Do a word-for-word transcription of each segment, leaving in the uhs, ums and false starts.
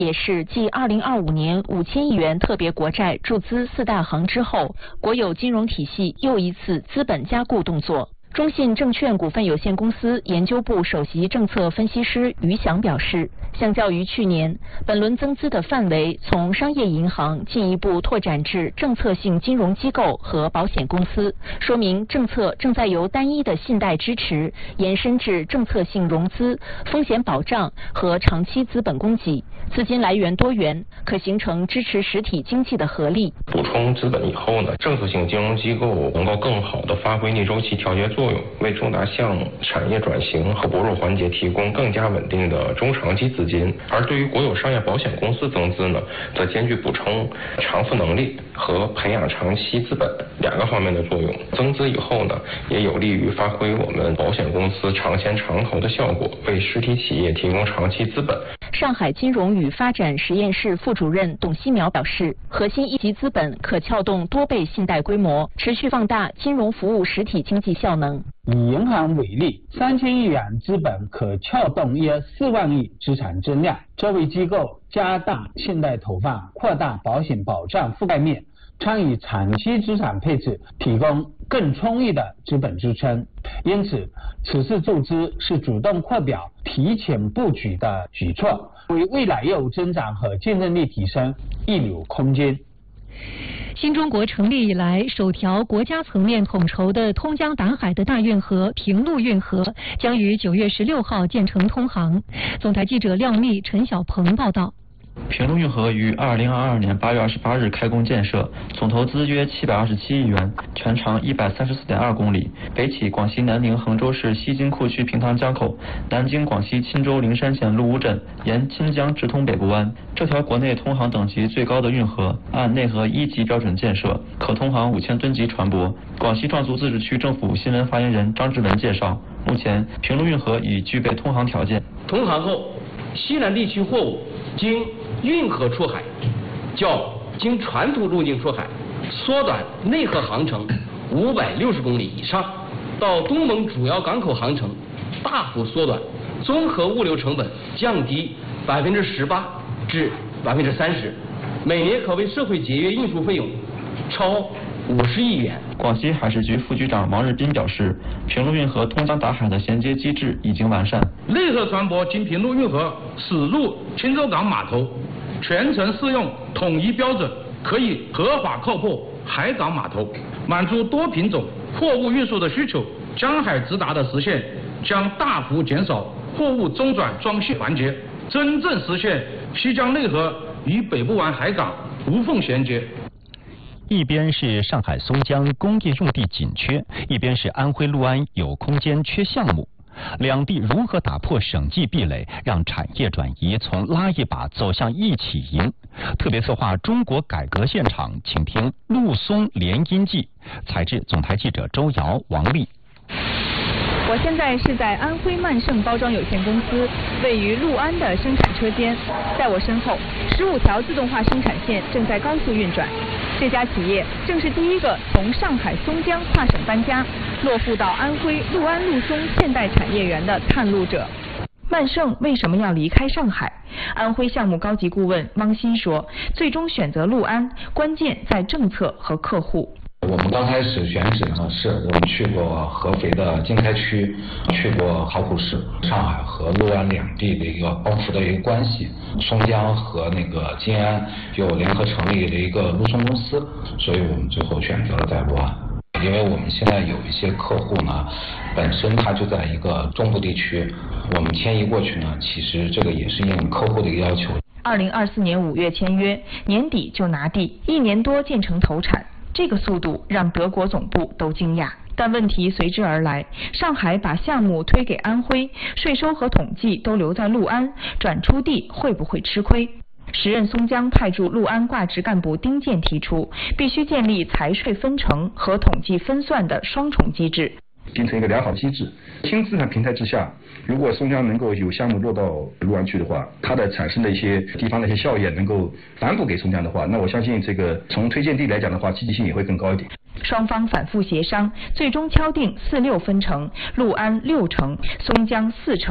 也是继二零二五年五千亿元特别国债注资四大行之后，国有金融体系又一次资本加固动作。中信证券股份有限公司研究部首席政策分析师于翔表示，相较于去年，本轮增资的范围从商业银行进一步拓展至政策性金融机构和保险公司，说明政策正在由单一的信贷支持延伸至政策性融资、风险保障和长期资本供给，资金来源多元，可形成支持实体经济的合力。 补充资本以后呢，政策性金融机构能够更好地发挥逆周期调节作用，为重大项目、产业转型和薄弱环节提供更加稳定的中长期资金。而对于国有商业保险公司增资呢，则兼具补充偿付能力和培养长期资本两个方面的作用。增资以后呢，也有利于发挥我们保险公司长钱长投的效果，为实体企业提供长期资本。 上海金融与发展实验室副主任董希苗表示，核心一级资本可撬动多倍信贷规模，持续放大金融服务实体经济效能。 以银行为例，三千亿元资本可撬动约四万亿资产增量，这为机构加大信贷投放、扩大保险保障覆盖面、参与长期资产配置提供更充裕的资本支撑。因此，此次注资是主动扩表、提前布局的举措，为未来业务增长和竞争力提升预留空间。 新中国成立以来，首条国家层面统筹的通江达海的大运河平陆运河将于九月十六号建成通航。总台记者廖密、陈晓鹏报道。 平陆运河于二零二二年八月二十八日开工建设，总投资约七百二十七亿元，全长一百三十四点二公里，北起广西南宁衡州市西津库区平塘江口，南经广西钦州灵山县鹿屋镇，沿钦江直通北部湾。这条国内通航等级最高的运河，按内河一级标准建设，可通航五千吨级船舶。广西壮族自治区政府新闻发言人张志文介绍，目前平陆运河已具备通航条件。 通航后，西南地区货物经运河出海，较经传统路径出海缩短内河航程五百六十公里以上，到东盟主要港口航程大幅缩短，综合物流成本降低百分之十八至百分之三十，每年可为社会节约运输费用超五十亿元。 广西海事局副局长王日斌表示，平陆运河通江达海的衔接机制已经完善。 内河船舶经平陆运河驶入钦州港码头，全程适用统一标准，可以合法靠泊海港码头，满足多品种货物运输的需求。江海直达的实现将大幅减少货物中转装卸环节，真正实现西江内河与北部湾海港无缝衔接。 一边是上海松江工业用地紧缺，一边是安徽六安有空间缺项目，两地如何打破省际壁垒，让产业转移从拉一把走向一起赢？特别策划中国改革现场，请听陆松联姻记。采制总台记者周瑶、王丽。 我现在是在安徽曼盛包装有限公司位于六安的生产车间，在我身后，十五条自动化生产线正在高速运转。这家企业正是第一个从上海松江跨省搬家，落户到安徽六安陆松现代产业园的探路者。曼盛为什么要离开上海？安徽项目高级顾问汪鑫说，最终选择六安，关键在政策和客户。 我们刚开始选址呢，是我们去过合肥的经开区，去过考古市，上海和六安两地的一个帮扶的一个关系。松江和那个金安又联合成立了一个陆松公司，所以我们最后选择了在六安。因为我们现在有一些客户呢，本身他就在一个中部地区，我们迁移过去呢，其实这个也是应客户的一个要求。 二零二四年五月签约，年底就拿地，一年多建成投产。这个速度让德国总部都惊讶，但问题随之而来。上海把项目推给安徽，税收和统计都留在六安，转出地会不会吃亏？时任松江派驻六安挂职干部丁健提出，必须建立财税分成和统计分算的双重机制， 形成一个良好机制。新资产平台之下，如果松江能够有项目落到六安去的话，它的产生的一些地方的一些效益能够反哺给松江的话，那我相信这个从推荐地来讲的话，积极性也会更高一点。 双方反复协商，最终敲定四六分成，六安六成，松江四成。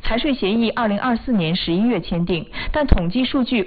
财税协议二零二四年十一月签订，但统计数据